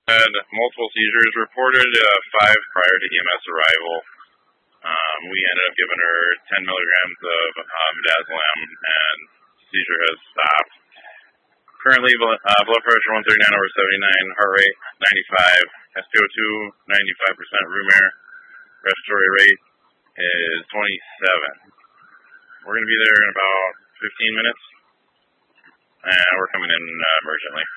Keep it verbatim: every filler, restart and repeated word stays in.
Had multiple seizures reported, uh, five prior to E M S arrival. Um, we ended up giving her ten milligrams of uh, midazolam, and seizure has stopped. Currently, uh, blood pressure one thirty-nine over seventy-nine, heart rate ninety-five, S p O two ninety-five percent, room air, respiratory rate is twenty-seven. We're going to be there in about fifteen minutes, and we're coming in uh, emergently.